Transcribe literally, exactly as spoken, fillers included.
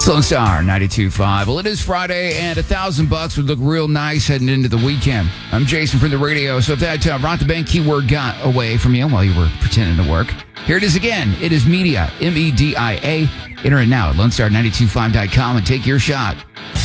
Lone Star ninety-two point five. Well, it is Friday, and a thousand bucks would look real nice heading into the weekend. I'm Jason from the radio. So if that uh, Rock the Bank keyword got away from you while you were pretending to work, here it is again. It is media, M E D I A. Enter it now at lone star nine two five dot com and take your shot.